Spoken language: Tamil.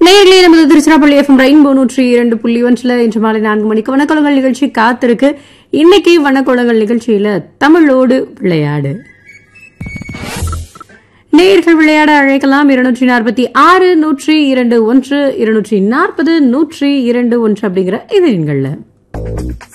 நேயர்களே, நமது திருச்சிராப்பள்ளி எஃப்எம் ரெயின்போ 102.1 இன்று மாலை 4 மணிக்கு வனக்கோலங்கள் நிகழ்ச்சி காத்திருக்கு. இன்னைக்கு வனக்கோலங்கள் நிகழ்ச்சியில தமிழோடு விளையாடு. நேயர்கள் விளையாட அழைக்கலாம் 246 102 1 240 102 1 அப்படிங்கிற இது எண்கள்ல.